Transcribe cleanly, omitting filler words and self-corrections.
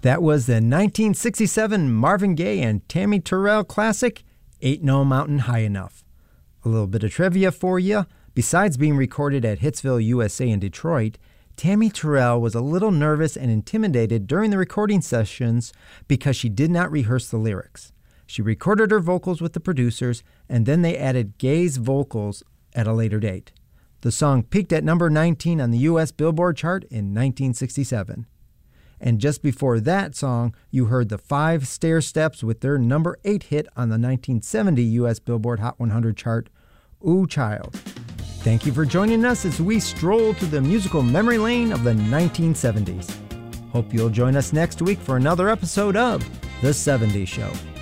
That was the 1967 Marvin Gaye and Tammy Terrell classic, Ain't No Mountain High Enough. A little bit of trivia for you. Besides being recorded at Hitsville, USA in Detroit, Tammy Terrell was a little nervous and intimidated during the recording sessions because she did not rehearse the lyrics. She recorded her vocals with the producers, and then they added Gaye's vocals at a later date. The song peaked at number 19 on the U.S. Billboard chart in 1967. And just before that song, you heard the Five Stairsteps with their number 8 hit on the 1970 U.S. Billboard Hot 100 chart, Ooh Child. Thank you for joining us as we stroll through the musical memory lane of the 1970s. Hope you'll join us next week for another episode of The 70s Show.